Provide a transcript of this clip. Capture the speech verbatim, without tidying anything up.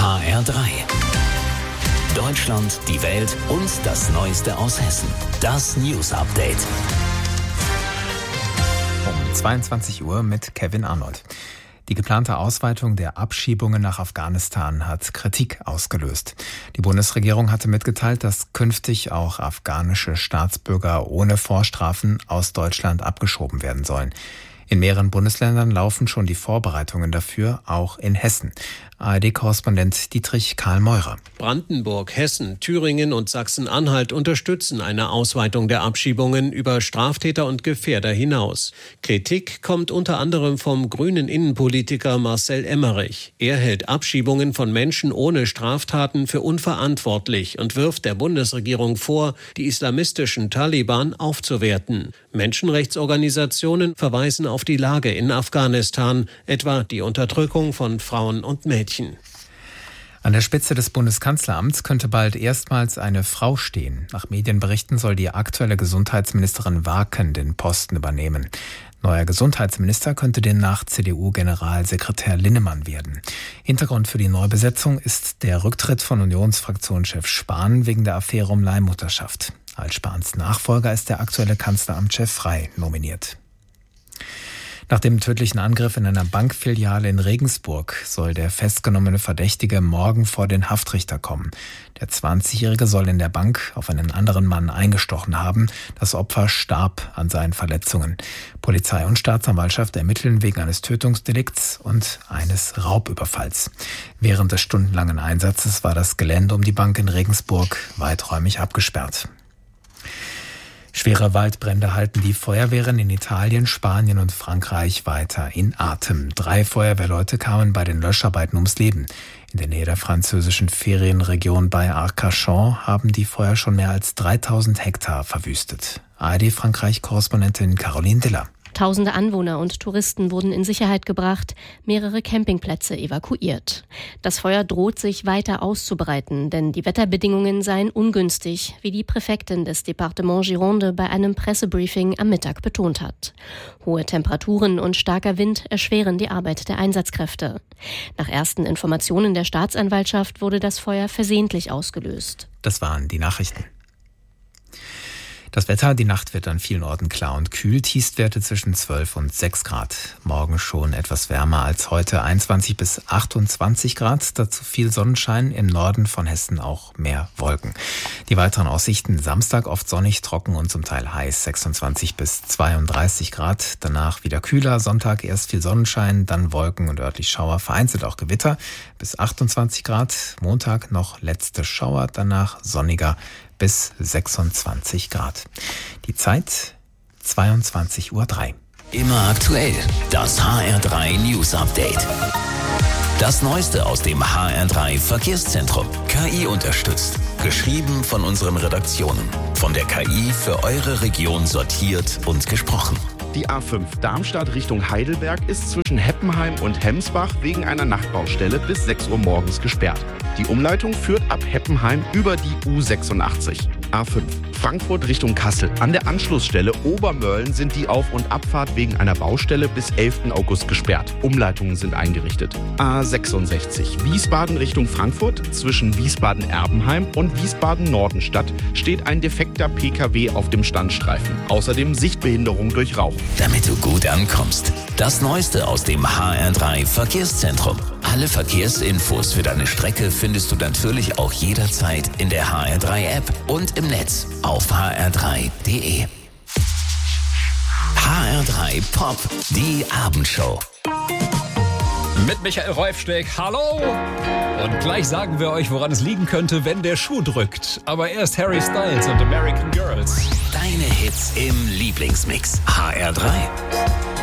H R drei. Deutschland, die Welt und das Neueste aus Hessen. Das News Update. Um zweiundzwanzig Uhr mit Kevin Arnold. Die geplante Ausweitung der Abschiebungen nach Afghanistan hat Kritik ausgelöst. Die Bundesregierung hatte mitgeteilt, dass künftig auch afghanische Staatsbürger ohne Vorstrafen aus Deutschland abgeschoben werden sollen. In mehreren Bundesländern laufen schon die Vorbereitungen dafür, auch in Hessen. A R D-Korrespondent Dietrich Karl Meurer. Brandenburg, Hessen, Thüringen und Sachsen-Anhalt unterstützen eine Ausweitung der Abschiebungen über Straftäter und Gefährder hinaus. Kritik kommt unter anderem vom grünen Innenpolitiker Marcel Emmerich. Er hält Abschiebungen von Menschen ohne Straftaten für unverantwortlich und wirft der Bundesregierung vor, die islamistischen Taliban aufzuwerten. Menschenrechtsorganisationen verweisen auf die Lage in Afghanistan, etwa die Unterdrückung von Frauen und Mädchen. An der Spitze des Bundeskanzleramts könnte bald erstmals eine Frau stehen. Nach Medienberichten soll die aktuelle Gesundheitsministerin Warken den Posten übernehmen. Neuer Gesundheitsminister könnte demnach C D U-Generalsekretär Linnemann werden. Hintergrund für die Neubesetzung ist der Rücktritt von Unionsfraktionschef Spahn wegen der Affäre um Leihmutterschaft. Als Spahns Nachfolger ist der aktuelle Kanzleramtschef Frey nominiert. Nach dem tödlichen Angriff in einer Bankfiliale in Regensburg soll der festgenommene Verdächtige morgen vor den Haftrichter kommen. Der zwanzigjährige soll in der Bank auf einen anderen Mann eingestochen haben. Das Opfer starb an seinen Verletzungen. Polizei und Staatsanwaltschaft ermitteln wegen eines Tötungsdelikts und eines Raubüberfalls. Während des stundenlangen Einsatzes war das Gelände um die Bank in Regensburg weiträumig abgesperrt. Schwere Waldbrände halten die Feuerwehren in Italien, Spanien und Frankreich weiter in Atem. Drei Feuerwehrleute kamen bei den Löscharbeiten ums Leben. In der Nähe der französischen Ferienregion bei Arcachon haben die Feuer schon mehr als dreitausend Hektar verwüstet. A R D-Frankreich-Korrespondentin Caroline Diller. Tausende Anwohner und Touristen wurden in Sicherheit gebracht, mehrere Campingplätze evakuiert. Das Feuer droht sich weiter auszubreiten, denn die Wetterbedingungen seien ungünstig, wie die Präfektin des Departements Gironde bei einem Pressebriefing am Mittag betont hat. Hohe Temperaturen und starker Wind erschweren die Arbeit der Einsatzkräfte. Nach ersten Informationen der Staatsanwaltschaft wurde das Feuer versehentlich ausgelöst. Das waren die Nachrichten. Das Wetter, die Nacht wird an vielen Orten klar und kühl, Tiefstwerte zwischen zwölf und sechs Grad. Morgen schon etwas wärmer als heute, einundzwanzig bis achtundzwanzig Grad, dazu viel Sonnenschein, im Norden von Hessen auch mehr Wolken. Die weiteren Aussichten: Samstag oft sonnig, trocken und zum Teil heiß, sechsundzwanzig bis zweiunddreißig Grad, danach wieder kühler, Sonntag erst viel Sonnenschein, dann Wolken und örtlich Schauer, vereinzelt auch Gewitter, bis achtundzwanzig Grad, Montag noch letzte Schauer, danach sonniger, bis sechsundzwanzig Grad. Die Zeit zweiundzwanzig Uhr drei. Immer aktuell, das H R drei News Update. Das Neueste aus dem H R drei Verkehrszentrum. K I unterstützt. Geschrieben von unseren Redaktionen. Von der K I für eure Region sortiert und gesprochen. Die A fünf Darmstadt Richtung Heidelberg ist zwischen Heppenheim und Hemsbach wegen einer Nachtbaustelle bis sechs Uhr morgens gesperrt. Die Umleitung führt ab Heppenheim über die U sechsundachtzig. A fünf Frankfurt Richtung Kassel. An der Anschlussstelle Obermörlen sind die Auf- und Abfahrt wegen einer Baustelle bis elften August gesperrt. Umleitungen sind eingerichtet. A sechsundsechzig Wiesbaden Richtung Frankfurt. Zwischen Wiesbaden-Erbenheim und Wiesbaden-Nordenstadt steht ein defekter P K W auf dem Standstreifen. Außerdem Sichtbehinderung durch Rauch. Damit du gut ankommst. Das Neueste aus dem H R drei Verkehrszentrum. Alle Verkehrsinfos für deine Strecke findest du natürlich auch jederzeit in der H R drei App und im Netz auf h r drei punkt d e. H R drei Pop, die Abendshow. Mit Michael Reufsteck, hallo! Und gleich sagen wir euch, woran es liegen könnte, wenn der Schuh drückt. Aber erst Harry Styles und American Girls. Deine Hits im Lieblingsmix. H R drei.